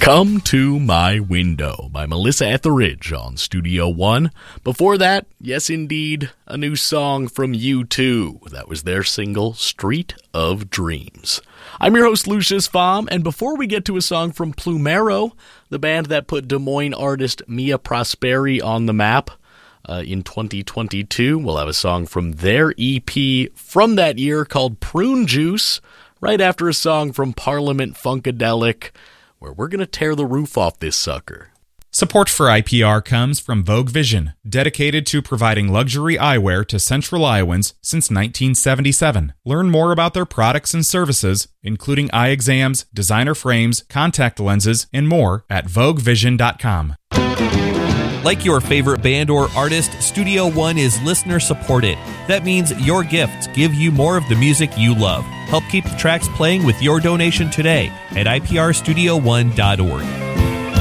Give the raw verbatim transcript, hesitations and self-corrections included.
Come to My Window by Melissa Etheridge on Studio One. Before that, yes indeed, a new song from U two. That was their single, Street of Dreams. I'm your host, Lucius Pfam, and before we get to a song from Plumero, the band that put Des Moines artist Mia Prosperi on the map uh, in twenty twenty-two, we'll have a song from their E P from that year called Prune Juice, right after a song from Parliament Funkadelic, where we're going to tear the roof off this sucker. Support for I P R comes from Vogue Vision, dedicated to providing luxury eyewear to Central Iowans since nineteen seventy-seven. Learn more about their products and services, including eye exams, designer frames, contact lenses, and more at vogue vision dot com. Like your favorite band or artist, Studio One is listener supported. That means your gifts give you more of the music you love. Help keep the tracks playing with your donation today at I P R studio one dot org.